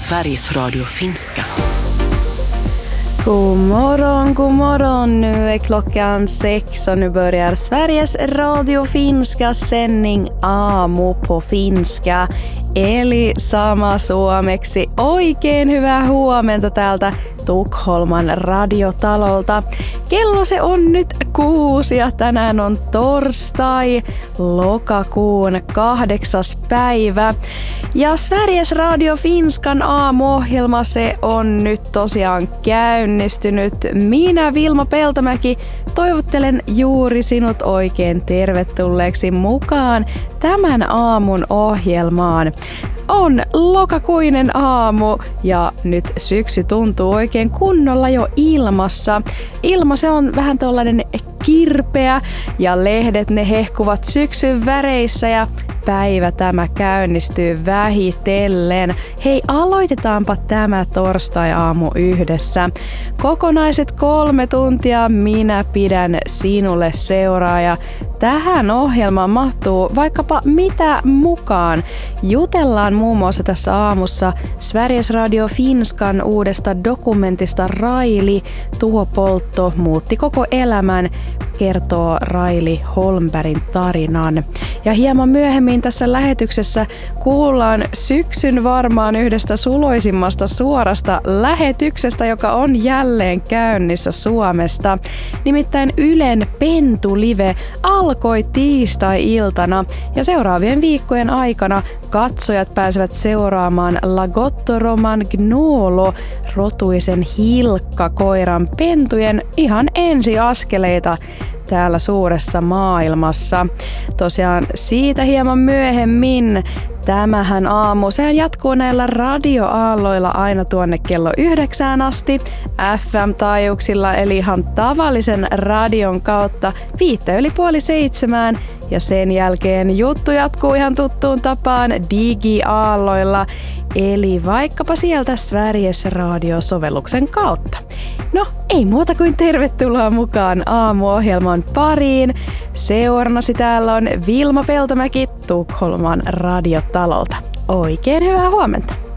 Sveriges Radio Finska. God morgon. Nu är klockan 6 och nu börjar Sveriges Radio Finska sändning Aamu på finska. Eli sama suomeksi. Oikein hyvää huomenta täältä Tukholman radiotalolta. Kello se on nyt 6 ja tänään on torstai, lokakuun 8. päivä. Ja Sveriges Radio Finskan aamuohjelma se on nyt tosiaan käynnistynyt. Minä Vilma Peltomäki toivottelen juuri sinut oikein tervetulleeksi mukaan tämän aamun ohjelmaan. On lokakuinen aamu ja nyt syksy tuntuu oikein kunnolla jo ilmassa. Ilma se on vähän tollainen kirpeä ja lehdet ne hehkuvat syksyn väreissä ja päivä tämä käynnistyy vähitellen. Hei, aloitetaanpa tämä torstai-aamu yhdessä. Kokonaiset 3 tuntia minä pidän sinulle seuraa ja tähän ohjelmaan mahtuu vaikkapa mitä mukaan. Jutellaan muun muassa tässä aamussa Sveriges Radio Finskan uudesta dokumentista Raili, tuhopoltto muutti koko elämän, kertoo Raili Holmbergin tarinan. Ja hieman myöhemmin tässä lähetyksessä kuullaan syksyn varmaan yhdestä suloisimmasta suorasta lähetyksestä, joka on jälleen käynnissä Suomesta. Nimittäin Ylen Pentu-live alkoi tiistai-iltana ja seuraavien viikkojen aikana katsojat pääsevät seuraamaan Lagotto Romagnolo rotuisen hilkkakoiran pentujen ihan ensiaskeleita täällä suuressa maailmassa. Tosiaan siitä hieman myöhemmin. Tämähän aamu, sehän jatkuu näillä radioaalloilla aina tuonne kello 9 asti FM-taajuuksilla, eli ihan tavallisen radion kautta 5:05 ja sen jälkeen juttu jatkuu ihan tuttuun tapaan digiaalloilla, eli vaikkapa sieltä Sveriges Radio-sovelluksen kautta. No, ei muuta kuin tervetuloa mukaan aamuohjelman pariin. Seurannasi täällä on Vilma Peltomäki Tukholman radiotalolta. Oikein hyvää huomenta!